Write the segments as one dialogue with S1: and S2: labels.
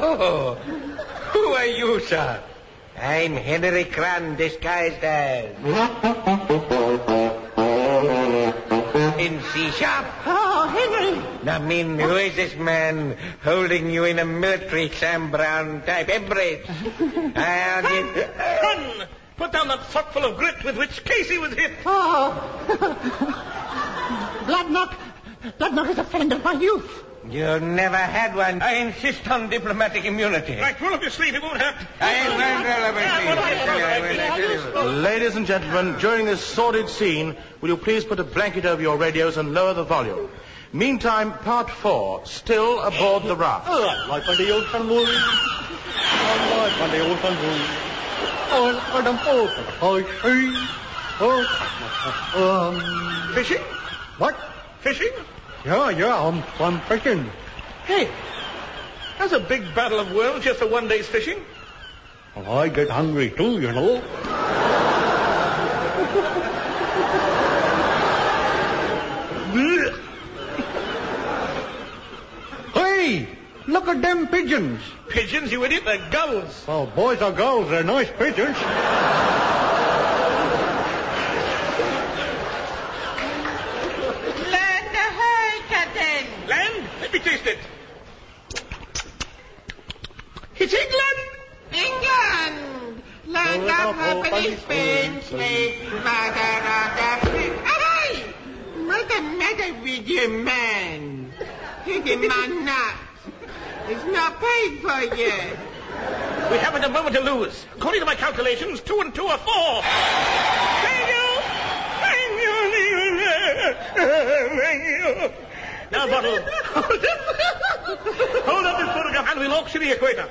S1: Oh, who are you, sir? I'm Henry Cran, disguised as... in C-sharp.
S2: Oh, Henry.
S1: I mean, who is this man holding you in a military Sam Brown type embrace?
S3: Run! Put down that fuckful of grit with which Casey was hit.
S2: Oh. Bloodknock is a friend of my youth.
S1: You never had one. I insist on diplomatic immunity.
S3: Right, roll up your sleeve. It won't hurt.
S4: Ladies and gentlemen, during this sordid scene, will you please put a blanket over your radios and lower the volume? Meantime, part 4, still aboard the raft.
S3: Fishing?
S2: What?
S3: Fishing?
S2: Yeah, I'm fishing.
S3: Hey, that's a big battle of worlds just for one day's fishing.
S2: Well, I get hungry too, you know. Hey, look at them pigeons.
S3: Pigeons, you idiot, they're gulls.
S2: Oh, boys or girls, they're nice pigeons.
S5: Land ahoy, Captain!
S3: Land? Let me taste it. It's England!
S5: England! Land of happily Spain, slave, mother of Africa. Ahoy! What's the matter with you, man? Taking my nuts. It's not paid for yet.
S3: We haven't a moment to lose. According to my calculations, 2 and 2 are 4. Thank you! Now, Bottle. Hold up this photograph and we'll auction the equator.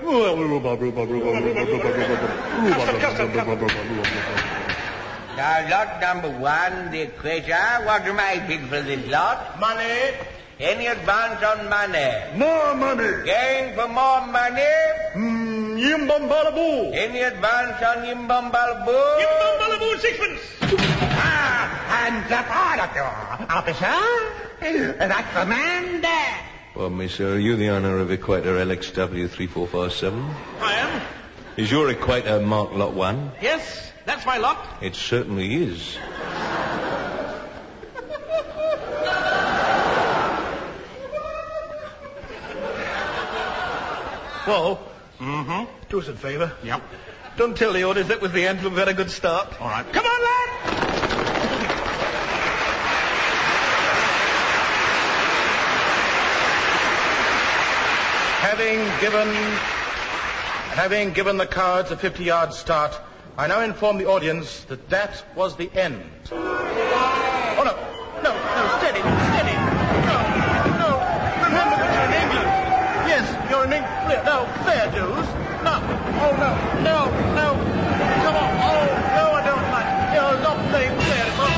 S1: Now, lot number 1, the equator. What am I bid for this lot?
S4: Money.
S1: Any advance on money?
S2: More money.
S1: Going for more money?
S2: Yimbambalaboo.
S1: Any advance on Yimbambalaboo?
S3: Yimbambalaboo, 6pence.
S1: Hands up, officer. That's the man there.
S6: Well, me, sir, are you the owner of Equator LXW 3457?
S3: I am.
S6: Is your Equator marked Lot 1?
S3: Yes, that's my lot.
S6: It certainly is.
S3: Whoa. Mm-hmm. Do us a favour. Yep. Don't tell the orders that was the end. We've had a good start.
S4: All right.
S3: Come on, lad!
S4: Having given the cards a 50-yard start, I now inform the audience that that was the end. Oh, no, steady. No. Remember that you're in England. Yes, you're in England. No, fair dues. No. Oh, no.